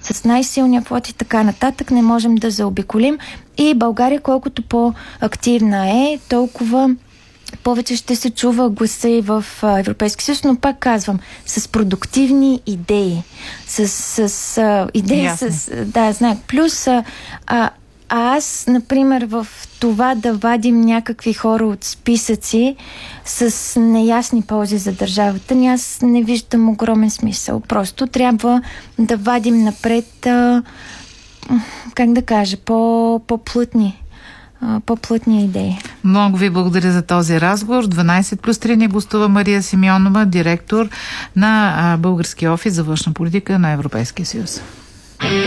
с най-силния флот и така нататък, не можем да заобиколим. И България, колкото по-активна е, толкова повече ще се чува гласа и в Европейски съюз, но пак казвам, с продуктивни идеи. С идеи, знак. Плюс аз, например, в това да вадим някакви хора от списъци с неясни ползи за държавата, аз не виждам огромен смисъл. Просто трябва да вадим напред, по-плътни идеи. Много ви благодаря за този разговор. 12+3 ни гостува Мария Симеонова, директор на българския офис за външна политика на Европейския съюз.